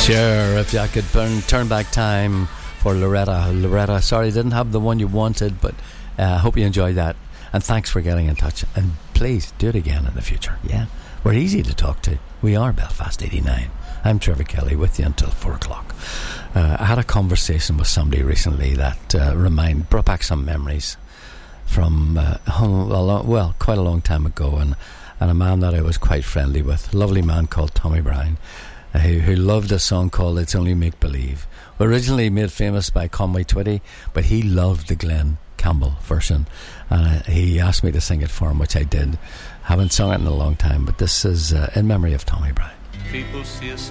Sure, if I could turn back time for Loretta, sorry, didn't have the one you wanted, but I hope you enjoyed that, and thanks for getting in touch, and please do it again in the future. Yeah, we're easy to talk to. We are Belfast 89. I'm Trevor Kelly with you until 4 o'clock. I had a conversation with somebody recently that brought back some memories from quite a long time ago, and a man that I was quite friendly with, a lovely man called Tommy Brown, who loved a song called It's Only Make Believe, originally made famous by Conway Twitty, but he loved the Glenn Campbell version, and he asked me to sing it for him, which I did. Haven't sung it in a long time, but this is in memory of Tommy Brown. People see us